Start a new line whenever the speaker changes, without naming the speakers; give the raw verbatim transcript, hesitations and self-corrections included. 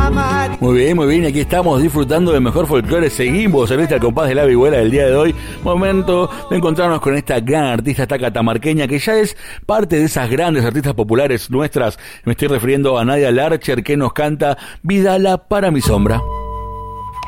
Muy bien, muy bien, aquí estamos disfrutando del mejor folclore. Seguimos en este Al Compás de la Vihuela del día de hoy. Momento de encontrarnos con esta gran artista, esta catamarqueña, que ya es parte de esas grandes artistas populares nuestras. Me estoy refiriendo a Nadia Larcher, que nos canta Vidala para mi sombra.